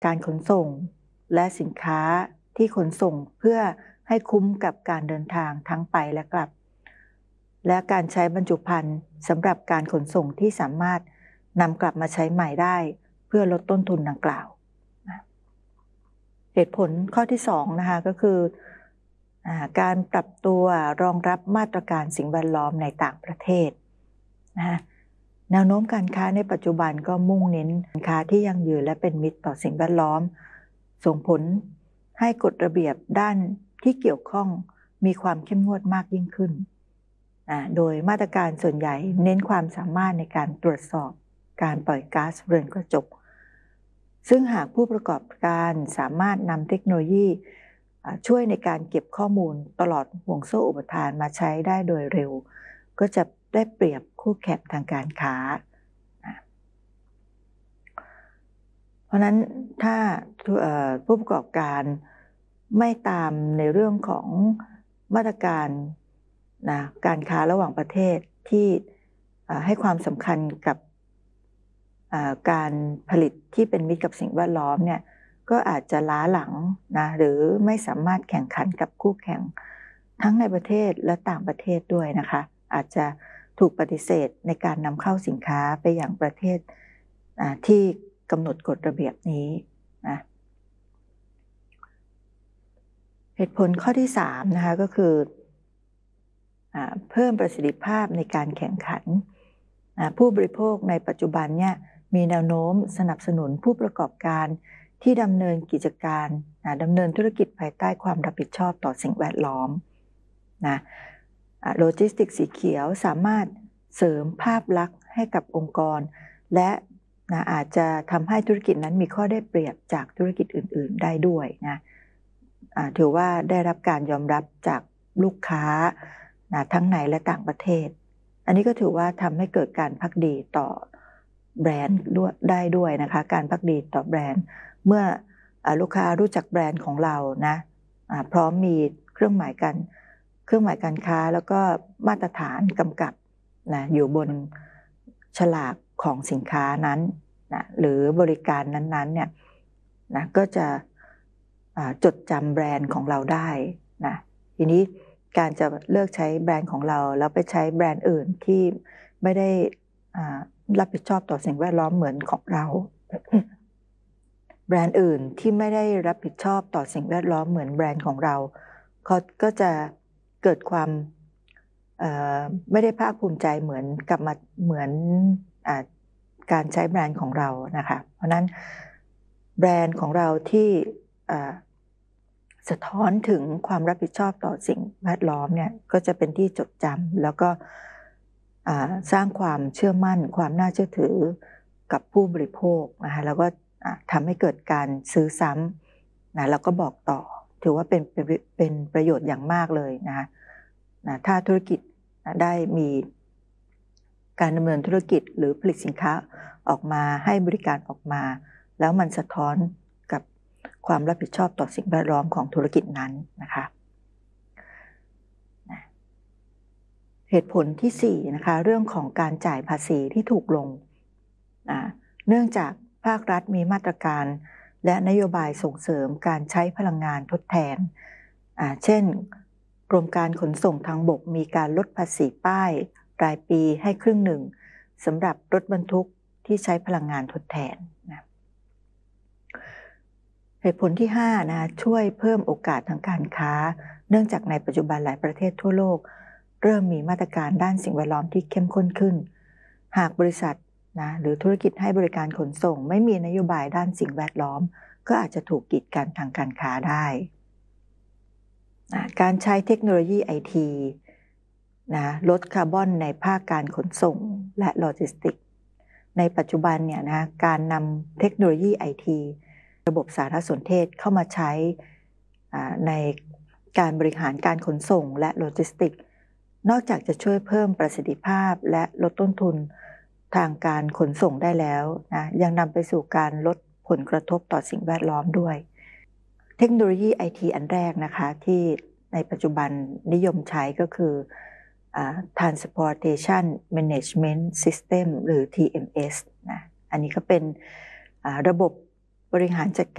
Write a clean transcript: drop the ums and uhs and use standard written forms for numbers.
การขนส่งและสินค้าที่ขนส่งเพื่อให้คุ้มกับการเดินทางทั้งไปและกลับและการใช้บรรจุภัณฑ์สำหรับการขนส่งที่สามารถนำกลับมาใช้ใหม่ได้เพื่อลดต้นทุนดังกล่าวเหตุผลข้อที่2นะคะก็คือการปรับตัวรองรับมาตรการสิ่งแวดล้อมในต่างประเทศนะคะแนวโน้มการค้าในปัจจุบันก็มุ่งเน้นการค้าที่ยั่งยืนและเป็นมิตรต่อสิ่งแวดล้อมส่งผลให้กฎระเบียบด้านที่เกี่ยวข้องมีความเข้มงวดมากยิ่งขึ้นโดยมาตรการส่วนใหญ่เน้นความสามารถในการตรวจสอบการปล่อยก๊าซเรือนกระจกซึ่งหากผู้ประกอบการสามารถนำเทคโนโลยีช่วยในการเก็บข้อมูลตลอดห่วงโซ่อุปทานมาใช้ได้โดยเร็วก็จะได้เปรียบคู่แข่งทางการค้าเพราะนั้นถ้าผู้ประกอบการไม่ตามในเรื่องของมาตรการการค้าระหว่างประเทศที่ให้ความสำคัญกับการผลิตที่เป็นมิตรกับสิ่งแวดล้อมเนี่ยก็อาจจะล้าหลังหรือไม่สามารถแข่งขันกับคู่แข่งทั้งในประเทศและต่างประเทศด้วยนะคะอาจจะถูกปฏิเสธในการนำเข้าสินค้าไปอย่างประเทศที่กำหนดกฎระเบียบนี้นะเหตุผลข้อที่3นะคะก็คือเพิ่มประสิทธิภาพในการแข่งขันผู้บริโภคในปัจจุบันเนี่ยมีแนวโน้มสนับสนุนผู้ประกอบการที่ดำเนินกิจการดำเนินธุรกิจภายใต้ความรับผิดชอบต่อสิ่งแวดล้อมโลจิสติกส์สีเขียวสามารถเสริมภาพลักษณ์ให้กับองค์กรและอาจจะทำให้ธุรกิจนั้นมีข้อได้เปรียบจากธุรกิจอื่นๆได้ด้วยถือว่าได้รับการยอมรับจากลูกค้าทั้งในและต่างประเทศอันนี้ก็ถือว่าทำให้เกิดการภักดีต่อแบรนด์ได้ด้วยนะคะการภักดีต่อแบรนด์เมื่อลูกค้ารู้จักแบรนด์ของเราพร้อมมีเครื่องหมายการค้าแล้วก็มาตรฐานกำกับอยู่บนฉลากของสินค้านั้นหรือบริการนั้นๆเนี่ยก็จะจดจำแบรนด์ของเราได้ทีนี้การจะเลิกใช้แบรนด์ของเราแล้วไปใช้แบรนด์อื่นที่ไม่ได้รับผิดชอบต่อสิ่งแวดล้อมเหมือนของเรา แบรนด์อื่นที่ไม่ได้รับผิดชอบต่อสิ่งแวดล้อมเหมือนแบรนด์ของเราก็จะเกิดความไม่ได้ภาคภูมิใจเหมือนการใช้แบรนด์ของเรานะคะเพราะนั้นแบรนด์ของเราที่สะท้อนถึงความรับผิดชอบต่อสิ่งแวดล้อมเนี่ยก็จะเป็นที่จดจำแล้วก็สร้างความเชื่อมั่นความน่าเชื่อถือกับผู้บริโภคนะคะแล้วก็ทำให้เกิดการซื้อซ้ำแล้วก็บอกต่อถือว่าเป็นประโยชน์อย่างมากเลยนะคะถ้าธุรกิจได้มีการดำเนินธุรกิจหรือผลิตสินค้าออกมาให้บริการออกมาแล้วมันสะท้อนกับความรับผิดชอบต่อสิ่งแวดล้อมของธุรกิจนั้นนะคะเหตุผลที่4นะคะเรื่องของการจ่ายภาษีที่ถูกลงเนื่องจากภาครัฐมีมาตรการและนโยบายส่งเสริมการใช้พลังงานทดแทนเช่นกรมการขนส่งทางบกมีการลดภาษีป้ายรายปีให้ครึ่งหนึ่งสำหรับรถบรรทุกที่ใช้พลังงานทดแทนเหตุผลที่5ช่วยเพิ่มโอกาสทางการค้าเนื่องจากในปัจจุบันหลายประเทศทั่วโลกเริ่มมีมาตรการด้านสิ่งแวดล้อมที่เข้มข้นขึ้นหากบริษัทหรือธุรกิจให้บริการขนส่งไม่มีนโยบายด้านสิ่งแวดล้อมก็อาจจะถูกกีดกันทางการค้าได้การใช้เทคโนโลยี IT ลดคาร์บอนในภาคการขนส่งและโลจิสติกส์ในปัจจุบันเนี่ยการนำเทคโนโลยี IT ระบบสารสนเทศเข้ามาใช้ในการบริหารการขนส่งและโลจิสติกส์นอกจากจะช่วยเพิ่มประสิทธิภาพและลดต้นทุนทางการขนส่งได้แล้วยังนำไปสู่การลดผลกระทบต่อสิ่งแวดล้อมด้วยเทคโนโลยี IT อันแรกนะคะที่ในปัจจุบันนิยมใช้ก็คือTransportation Management System หรือ TMS อันนี้ก็เป็นระบบบริหารจัดการ